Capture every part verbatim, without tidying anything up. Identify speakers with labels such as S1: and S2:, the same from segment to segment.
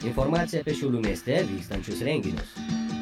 S1: Informacija apie Šiaulių mieste vykstančius renginius.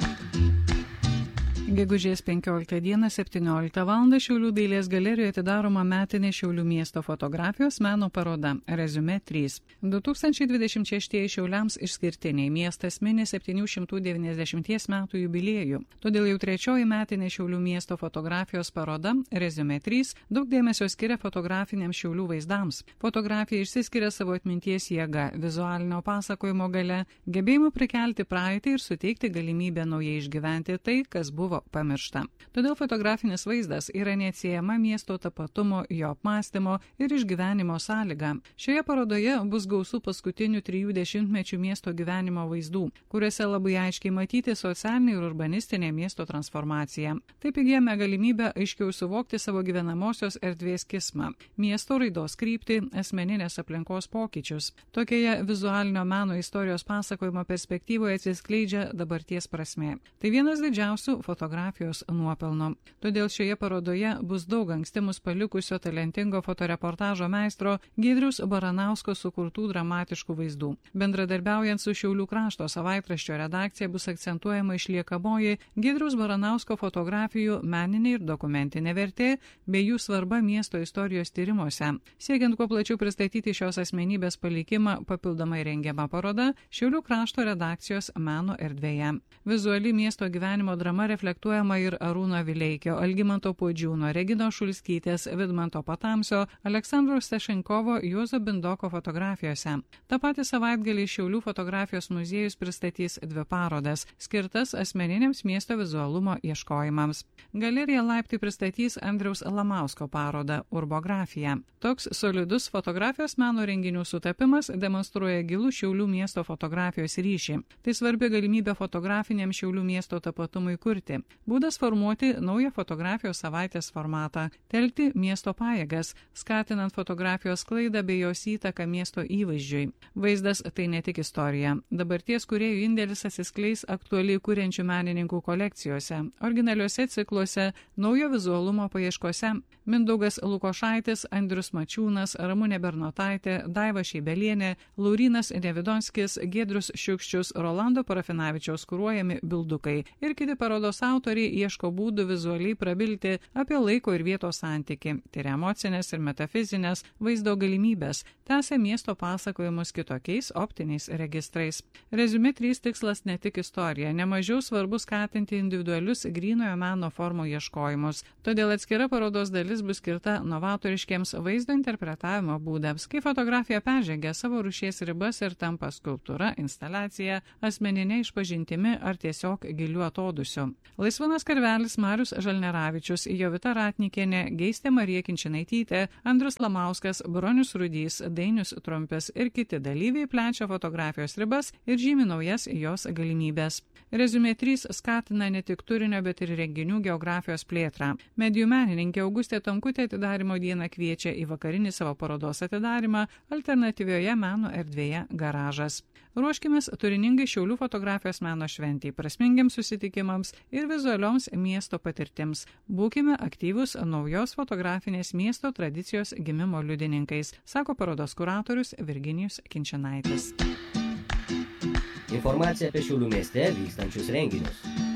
S2: Gegužės penkioliktą dieną septynioliktą valandą Šiaulių dailės galerijoje atidaroma metinė Šiaulių miesto fotografijos meno paroda Reziumė trys. du tūkstančiai dvidešimt šeštieji Šiauliams išskirtiniai, miestas mini septynių šimtų devyniasdešimties metų jubiliejų. Todėl jau trečioji metinė Šiaulių miesto fotografijos paroda Reziumė trys daug dėmesio skiria fotografiniams Šiaulių vaizdams. Fotografija išsiskiria savo atminties jėga, vizualinio pasakojimo gale, gebėjimu prikelti praeitį ir suteikti galimybę naujai išgyventi tai, kas buvo pamiršta. Todėl fotografinis vaizdas yra neatsiejama miesto tapatumo, jo apmąstymo ir išgyvenimo sąlyga. Šioje parodoje bus gausu paskutinių trijų dešimtmečių miesto gyvenimo vaizdų, kuriuose labai aiškiai matyti socialinė ir urbanistinė miesto transformacija. Taip įgijame galimybę aiškiau suvokti savo gyvenamosios erdvės kismą, miesto raidos kryptį, asmeninės aplinkos pokyčius. Tokioje vizualinio meno istorijos pasakojimo perspektyvoje atsiskleidžia dabarties prasmė. Tai vienas didžiausių fotografijos nuopelno. Todėl šioje parodoje bus daug anksti mus palikusio talentingo fotoreportažo meistro Giedriaus Baranausko sukurtų dramatiškų vaizdų. Bendradarbiaujant su Šiaulių krašto savaitraščio redakcija bus akcentuojama išliekamoji Giedriaus Baranausko fotografijų meninė ir dokumentinė vertė bei jų svarba miesto istorijos tyrimuose. Siekiant kuo plačiau pristatyti šios asmenybės palikimą, papildomai rengiama paroda Šiaulių krašto redakcijos meno erdvėje. Vizuali miesto gyvenimo drama reflektuojama ir Arūno Vileikio, Algimanto Puodžiūno, Reginos Šulskytės, Vidmanto Patamsio, Aleksandro Stešenkovo, Juozo Bindoko fotografijose. Ta pati savaitgalį Šiaulių fotografijos muziejus pristatys dvi parodas, skirtas asmeniniams miesto vizualumo ieškojimams. Galerija laiptai pristatys Andriaus Lamausko parodą Urbografija. Toks solidus fotografijos meno renginių sutapimas demonstruoja gilų Šiaulių miesto fotografijos ryšį. Tai svarbi galimybė fotografiniam Šiaulių miesto tapatumui kurti. Būdas formuoti naują fotografijos savaitės formatą, telkti miesto pajėgas, skatinant fotografijos sklaidą bei jos įtaką miesto įvaizdžiui. Vaizdas tai ne tik istorija. Dabarties kūrėjų indėlis atsiskleis aktualiai kuriančių menininkų kolekcijose, originaliuose cikluose, naujo vizualumo paieškose. Mindaugas Lukošaitis, Andrius Mačiūnas, Ramunė Bernotaitė, Daiva Šeibelienė, Laurynas Nevidonskis, Giedrius Šiukščius, Rolando Parafinavičiaus kuruojami bildukai ir kiti parodos autoriai ieško būdų vizualiai prabilti apie laiko ir vietos santykį, tyria emocinės ir metafizinės vaizdo galimybės, tęsia miesto pasakojimus kitokiais optiniais registrais. Reziumė trys tikslas ne tik istorija, nemažiau svarbu skatinti individualius grynojo meno formų ieškojimus. Todėl atskira parodos dalis bus skirta novatoriškiems vaizdo interpretavimo būdams, kai fotografija peržengia savo rūšies ribas ir tampa skulptūra, instaliacija, asmeninė išpažintimi ar tiesiog giliu atodusiu. Laisvanas Karvelis, Marius Žalneravičius, Jovita Ratnikienė, Geistė Marija Kinčinaitytė, Andrius Lamauskas, Bronius Rudys, Dainius Trumpis ir kiti dalyviai plečia fotografijos ribas ir žymi naujas jos galimybės. Reziumė trys skatina ne tik turinio, bet ir renginių geografijos plėtrą. Medijų menininkė Augustė Tamkutė atidarimo dieną kviečia į vakarinį savo parodos atidarimą alternatyvioje meno erdvėje Garažas. Ruoškimės turiningai Šiaulių fotografijos meno šventei, prasmingiams susitikimams ir vizualioms miesto patirtims. Būkime aktyvus naujos fotografinės miesto tradicijos gimimo liudininkais, sako parodos kuratorius Virginijus Kinčinaitis.
S1: Informacija apie Šiaulių mieste vykstančius renginius.